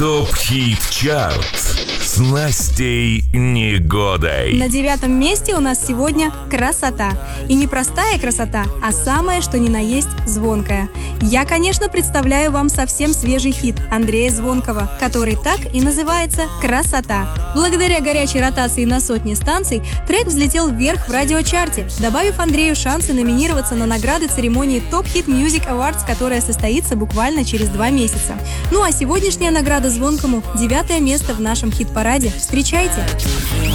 ТОП-хит чарт с Настей Негодой. На 9-м месте у нас сегодня «Красота». И не простая красота, а самое, что ни на есть, звонкая. Я, конечно, представляю вам совсем свежий хит Андрея Звонкого, который так и называется «Красота». Благодаря горячей ротации на сотни станций трек взлетел вверх в радиочарте, добавив Андрею шансы номинироваться на награды церемонии Top Hit Music Awards, которая состоится буквально через 2 месяца. Ну а сегодняшняя награда Звонкому – 9-е место в нашем хит-параде. Встречайте!